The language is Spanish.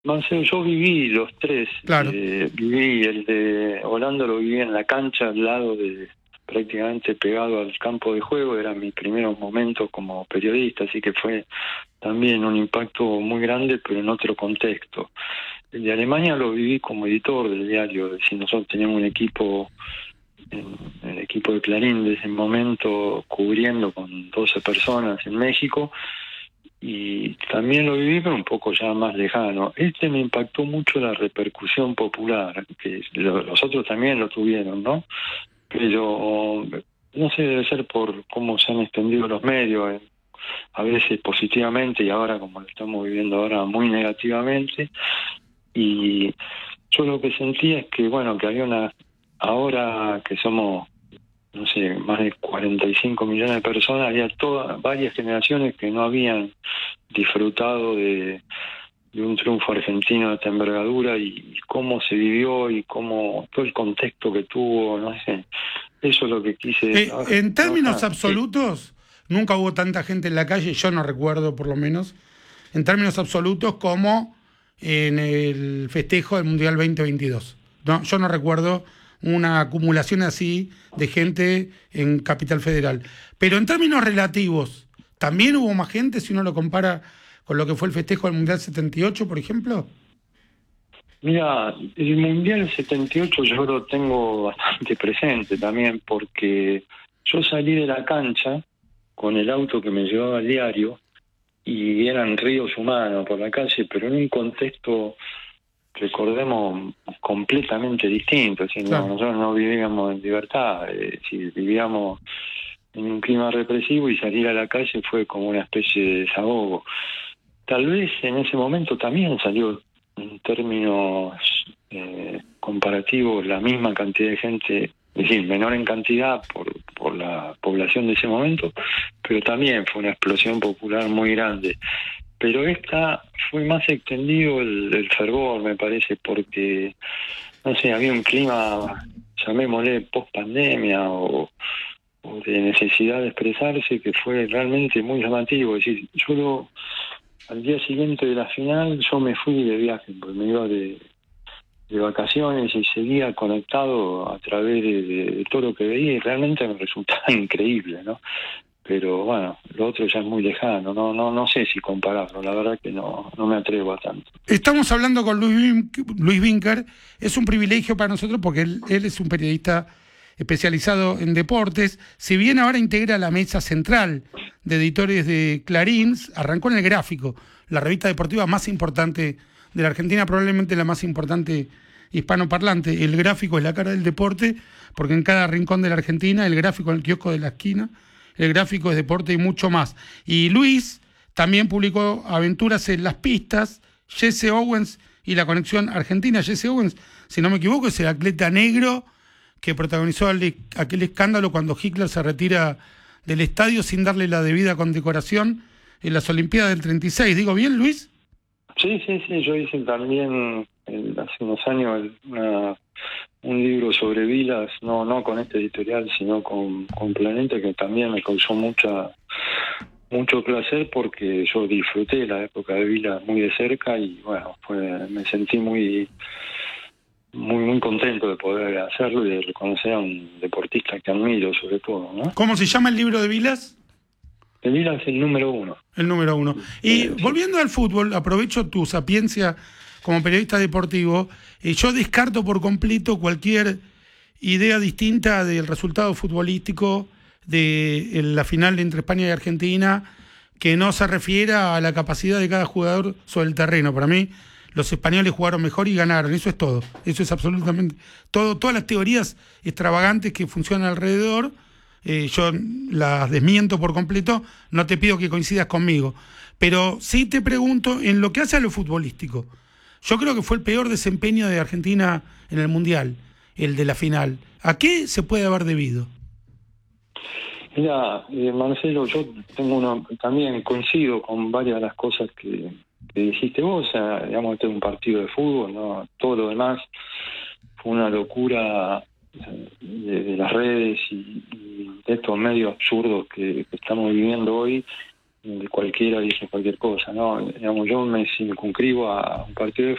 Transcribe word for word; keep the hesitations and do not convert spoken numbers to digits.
Marcelo, yo viví los tres. Claro. Eh, viví el de Holanda, lo viví en la cancha al lado de, prácticamente pegado al campo de juego. Era mi primeros momentos como periodista, así que fue también un impacto muy grande, pero en otro contexto. El de Alemania lo viví como editor del diario. Es decir, nosotros teníamos un equipo, en- el equipo de Clarín de ese momento, cubriendo con doce personas en México, y también lo viví, pero un poco ya más lejano. Este me impactó mucho la repercusión popular, que lo- los otros también lo tuvieron, ¿no? Pero no sé, debe ser por cómo se han extendido los medios, eh, a veces positivamente y ahora, como lo estamos viviendo ahora, muy negativamente. Y yo lo que sentía es que, bueno, que había una, ahora que somos, no sé, más de cuarenta y cinco millones de personas, había todas, varias generaciones que no habían disfrutado de, de un triunfo argentino de esta envergadura, y, y cómo se vivió y cómo todo el contexto que tuvo, no sé. Eso es lo que quise Eh, trabajar. en términos trabajar. Sí. absolutos, nunca hubo tanta gente en la calle, yo no recuerdo por lo menos, en términos absolutos como en el festejo del Mundial veinte veintidós. No, yo no recuerdo una acumulación así de gente en Capital Federal. Pero en términos relativos, ¿también hubo más gente si uno lo compara con lo que fue el festejo del Mundial setenta y ocho, por ejemplo? Mira, el Mundial setenta y ocho yo lo tengo bastante presente también, porque yo salí de la cancha con el auto que me llevaba al diario y eran ríos humanos por la calle, pero en un contexto, recordemos, completamente distinto. Es decir, no, Claro. nosotros no vivíamos en libertad, es decir, vivíamos en un clima represivo, y salir a la calle fue como una especie de desahogo. Tal vez en ese momento también salió, en términos eh, comparativos, la misma cantidad de gente, es decir, menor en cantidad por, por la población de ese momento, pero también fue una explosión popular muy grande. Pero esta fue más extendido el, el fervor, me parece, porque, no sé, había un clima, llamémosle, post-pandemia o, o de necesidad de expresarse, que fue realmente muy llamativo. Es decir, yo lo, al día siguiente de la final yo me fui de viaje, porque me iba de, de vacaciones y seguía conectado a través de, de, de todo lo que veía, y realmente me resultaba increíble, ¿no? Pero bueno, lo otro ya es muy lejano, no no no sé si compararlo, la verdad que no no me atrevo a tanto. Estamos hablando con Luis, Vin- Luis Vinker. Es un privilegio para nosotros porque él, él es un periodista especializado en deportes. Si bien ahora integra la mesa central de editores de Clarín, arrancó en El Gráfico, la revista deportiva más importante de la Argentina, probablemente la más importante hispanoparlante. El Gráfico es la cara del deporte, porque en cada rincón de la Argentina, el Gráfico en el kiosco de la esquina, el Gráfico es deporte y mucho más. Y Luis también publicó Aventuras en las pistas, Jesse Owens y la conexión argentina. Jesse Owens, si no me equivoco, es el atleta negro que protagonizó aquel escándalo cuando Hitler se retira del estadio sin darle la debida condecoración en las Olimpiadas del treinta y seis. ¿Digo bien, Luis? Sí, sí, sí, yo hice también el, hace unos años el, una, un libro sobre Vilas, no no con este editorial, sino con, con Planeta, que también me causó mucha mucho placer, porque yo disfruté la época de Vilas muy de cerca, y bueno, fue, me sentí muy muy muy contento de poder hacerlo y de reconocer a un deportista que admiro, sobre todo, ¿no? ¿Cómo se llama el libro de Vilas? El Vilas es el número uno. El número uno. Y Eh, sí. volviendo al fútbol, aprovecho tu sapiencia como periodista deportivo. Eh, yo descarto por completo cualquier idea distinta del resultado futbolístico de en la final entre España y Argentina, que no se refiera a la capacidad de cada jugador sobre el terreno. Para mí, los españoles jugaron mejor y ganaron. Eso es todo. Eso es absolutamente todo. Todas las teorías extravagantes que funcionan alrededor, eh, yo las desmiento por completo. No te pido que coincidas conmigo, pero sí te pregunto en lo que hace a lo futbolístico. Yo creo que fue el peor desempeño de Argentina en el Mundial, el de la final. ¿A qué se puede haber debido? Mira, eh, Marcelo, yo tengo uno, también coincido con varias de las cosas que, que dijiste vos. O sea, digamos, este es un partido de fútbol, ¿no? Todo lo demás fue una locura de, de las redes y, y de estos medios absurdos que, que estamos viviendo hoy, donde cualquiera dice cualquier cosa, ¿no? Digamos, yo me circunscribo a un partido de